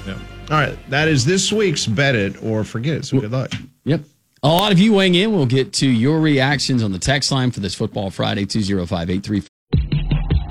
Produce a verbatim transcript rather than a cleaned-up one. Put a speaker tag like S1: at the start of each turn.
S1: Yeah. All right. That is this week's Bet It or Forget It. So good luck.
S2: Yep. A lot of you weighing in. We'll get to your reactions on the text line for this Football Friday, two oh five, eight three four